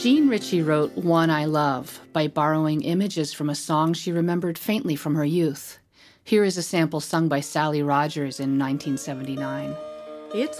Jean Ritchie wrote One I Love by borrowing images from a song she remembered faintly from her youth. Here is a sample sung by Sally Rogers in 1979. It's